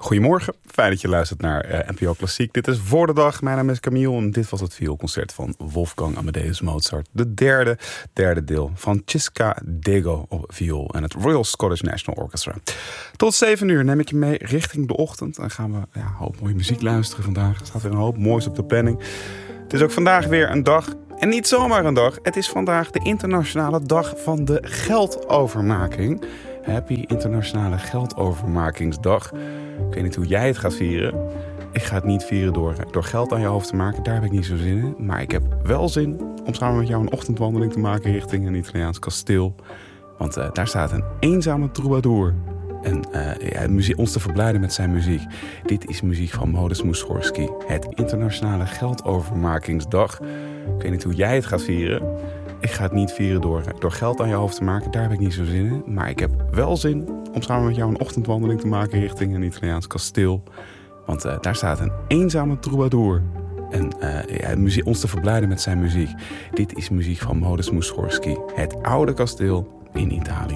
Goedemorgen, fijn dat je luistert naar NPO Klassiek. Dit is Voor de Dag, mijn naam is Camille en dit was het vioolconcert van Wolfgang Amadeus Mozart. De derde deel, Francesca Dego op viool en het Royal Scottish National Orchestra. Tot 7 uur neem ik je mee richting de ochtend en gaan we een hoop mooie muziek luisteren vandaag. Er staat weer een hoop moois op de planning. Het is ook vandaag weer een dag, en niet zomaar een dag. Het is vandaag de internationale dag van de geldovermaking. Happy Internationale Geldovermakingsdag. Ik weet niet hoe jij het gaat vieren. Ik ga het niet vieren door geld aan je hoofd te maken. Daar heb ik niet zo zin in. Maar ik heb wel zin om samen met jou een ochtendwandeling te maken richting een Italiaans kasteel. Want daar staat een eenzame troubadour. En ons te verblijden met zijn muziek. Dit is muziek van Modest Mussorgsky. Het Internationale Geldovermakingsdag. Ik weet niet hoe jij het gaat vieren. Ik ga het niet vieren door geld aan je hoofd te maken. Daar heb ik niet zo zin in. Maar ik heb wel zin om samen met jou een ochtendwandeling te maken richting een Italiaans kasteel. Want daar staat een eenzame troubadour. En ons te verblijden met zijn muziek. Dit is muziek van Modest Mussorgsky. Het oude kasteel in Italië.